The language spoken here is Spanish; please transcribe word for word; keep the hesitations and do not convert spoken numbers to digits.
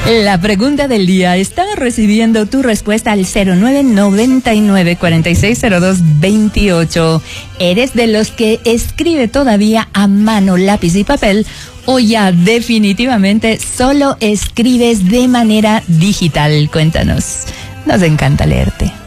La pregunta del día. Estaba recibiendo tu respuesta al cero nueve noventa y nueve cuarenta y seis cero dos veintiocho. ¿Eres de los que escribe todavía a mano, lápiz y papel? ¿O ya definitivamente solo escribes de manera digital? Cuéntanos. Nos encanta leerte.